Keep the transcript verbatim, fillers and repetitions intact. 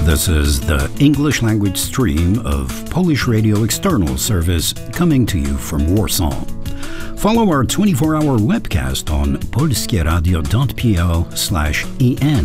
This is the English language stream of Polish Radio External Service coming to you from Warsaw. Follow our twenty-four hour webcast on polskieradio dot p l slash en